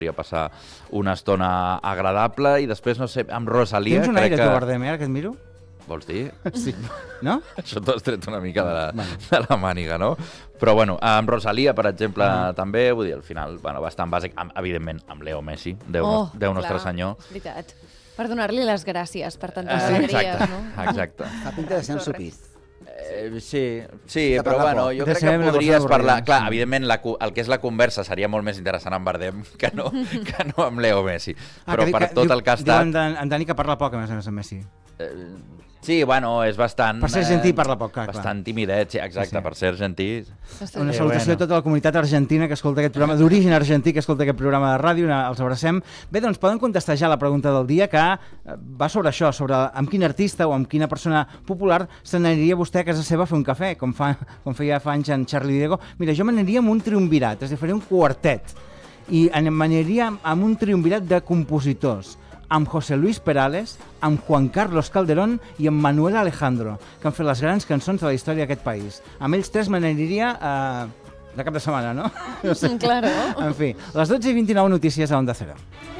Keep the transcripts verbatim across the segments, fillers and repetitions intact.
podria passar una estona agradable i després, no sé, amb Rosalia... Tens un aire, que... tu, Bardem, eh, que et miro? Vols dir? Sí. No? Això t'ho has tret una mica de la, bueno. de la màniga, no? Però, bueno, amb Rosalia, per exemple, uh-huh. també, vull dir, al final, bueno, bastant bàsic, amb, evidentment, amb Leo Messi, Déu, oh, no, Déu nostre senyor. És veritat. Per donar-li les gràcies per tantes eh, alegries, exacte, no? Exacte. Fa pinta de ser ensopit. Eh, sí, sí però bueno, jo crec que podries parlar... Clar, evidentment, la, el que és la conversa seria molt més interessant amb Bardem que no, que no amb Leo Messi. Però ah, per tot diu, el que ha estat... Diu en, en Dani que parla poc, a més a més, amb Messi. Eh, Sí, bueno, és bastant... Per ser argentí parla poc, clar. Bastant timidet, sí, exacte, sí, sí. Per ser argentí... Una salutació a tota la comunitat argentina que escolta aquest programa, d'origen argentí que escolta aquest programa de ràdio, els abracem. Bé, doncs poden contestar ja la pregunta del dia, que va sobre això, sobre amb quin artista o amb quina persona popular se n'aniria vostè a casa seva a fer un cafè, com, fa, com feia fa anys en Charlie Diego. Mira, jo me n'aniria amb un triumvirat, és a dir, faria un quartet, i m'aniria amb un triumvirat de compositors, amb José Luis Perales, amb Juan Carlos Calderón i amb Manuel Alejandro, que han fet les grans cançons de la història d'aquest país. Amb ells tres me n'aniria eh, de cap de setmana, no? No sé. Claro. En fi, les dotze i vint-i-nou notícies a Onda Cero.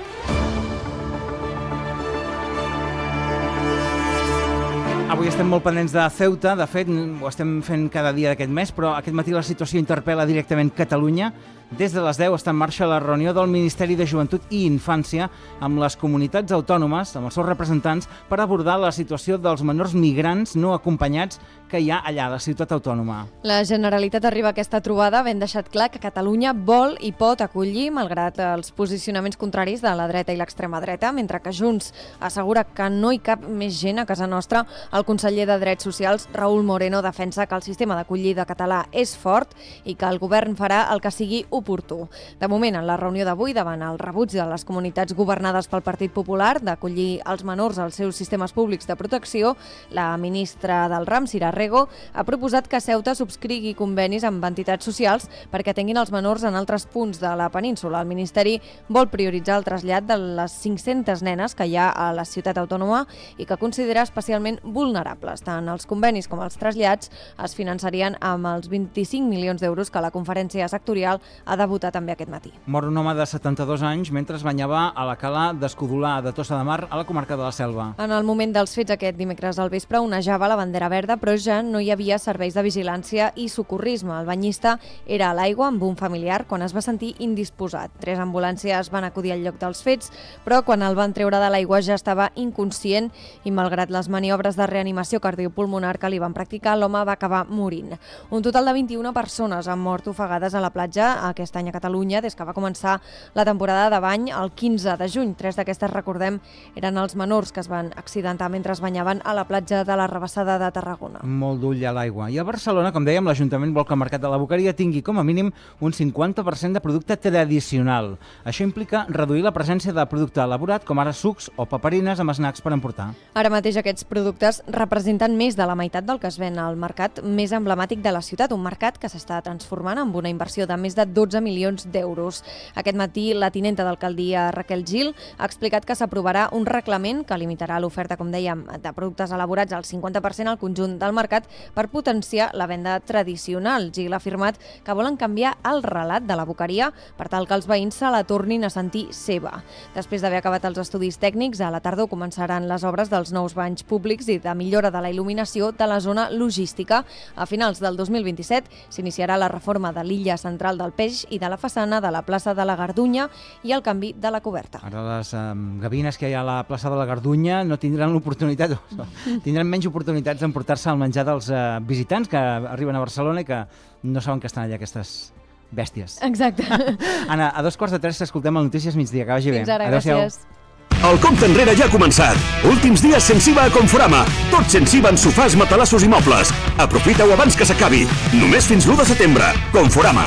Avui estem molt pendents de Ceuta, de fet, ho estem fent cada dia d'aquest mes, però aquest matí la situació interpel·la directament Catalunya. Des de les deu està en marxa la reunió del Ministeri de Joventut i Infància amb les comunitats autònomes, amb els seus representants, per abordar la situació dels menors migrants no acompanyats que hi ha allà a la ciutat autònoma. La Generalitat arriba a aquesta trobada ben deixat clar que Catalunya vol i pot acollir, malgrat els posicionaments contraris de la dreta i l'extrema dreta, mentre que Junts assegura que no hi cap més gent a casa nostra. El conseller de Drets Socials, Raúl Moreno, defensa que el sistema d'acollida català és fort i que el govern farà el que sigui oportú. De moment, en la reunió d'avui, davant el rebuig de les comunitats governades pel Partit Popular d'acollir els menors als seus sistemes públics de protecció, la ministra del RAM, Sira Rego, ha proposat que Ceuta subscrigui convenis amb entitats socials perquè atenguin els menors en altres punts de la península. El Ministeri vol prioritzar el trasllat de les cinc-centes nenes que hi ha a la ciutat autònoma i que considera especialment vulnerables. Tant els convenis com els trasllats es finançarien amb els vint-i-cinc milions d'euros que la conferència sectorial ha de votar també aquest matí. Mor un home de setanta-dos anys mentre es banyava a la cala d'Escudolà de Tossa de Mar, a la comarca de la Selva. En el moment dels fets aquest dimecres al vespre onejava la bandera verda, però ja no hi havia serveis de vigilància i socorrisme. El banyista era a l'aigua amb un familiar quan es va sentir indisposat. Tres ambulàncies van acudir al lloc dels fets, però quan el van treure de l'aigua ja estava inconscient i, malgrat les maniobres de reanimació cardiopulmonar que li van practicar, l'home va acabar morint. Un total de vint-i-una persones han mort ofegades a la platja aquest any a Catalunya des que va començar la temporada de bany el quinze de juny. Tres d'aquestes, recordem, eren els menors que es van accidentar mentre es banyaven a la platja de la Rabassada de Tarragona. Molt d'ull a l'aigua. I a Barcelona, com dèiem, l'Ajuntament vol que el mercat de la Boqueria tingui com a mínim un cinquanta per cent de producte tradicional. Això implica reduir la presència de producte elaborat, com ara sucs o paperines amb snacks per emportar. Ara mateix aquests productes representen més de la meitat del que es ven al mercat més emblemàtic de la ciutat, un mercat que s'està transformant amb una inversió de més de dotze milions d'euros. Aquest matí, la tinenta d'alcaldia Raquel Gil ha explicat que s'aprovarà un reglament que limitarà l'oferta, com dèiem, de productes elaborats al cinquanta per cent al conjunt del mercat per potenciar la venda tradicional. Gil ha afirmat que volen canviar el relat de la Boqueria per tal que els veïns se la tornin a sentir seva. Després d'haver acabat els estudis tècnics, a la tardor començaran les obres dels nous banys públics i de millora de la il·luminació de la zona logística. A finals del dos mil vint-i-set s'iniciarà la reforma de l'illa central del Peix i de la façana de la plaça de la Gardunya i el canvi de la coberta. Ara les um, gavines que hi ha a la plaça de la Gardunya no tindran l'oportunitat, no, tindran menys oportunitats d'emportar-se el menjar dels uh, visitants que arriben a Barcelona i que no saben que estan allà aquestes bèsties. Exacte. Anna, a dos quarts de tres escoltem el Notícies Migdia. Que vagi bé. Fins ara, adéu-siau. gràcies. El compte enrere ja ha començat. Últims dies Sensiva a Conforama. Tot Sensiva en sofàs, matalassos i mobles. Aprofita-ho abans que s'acabi. Només fins l'u de setembre. Conforama.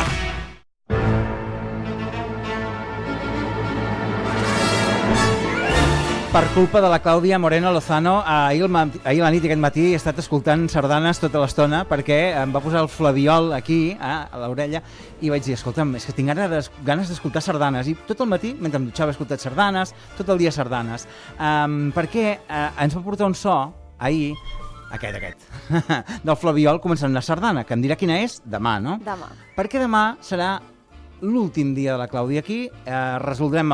Per culpa de la Clàudia Moreno Lozano, ahir, el, ahir a la nit i aquest matí he estat escoltant sardanes tota l'estona perquè em va posar el flabiol aquí, eh, a l'orella, i vaig dir, escolta'm, és que tinc ganes d'escoltar sardanes. I tot el matí, mentre em dutxava, he escoltat sardanes, tot el dia sardanes. Um, perquè uh, ens va portar un so, ahir, aquest, aquest, del flabiol començant una sardana, que em dirà quina és demà, no? Demà. Perquè demà serà l'últim dia de la Clàudia aquí, eh, resoldrem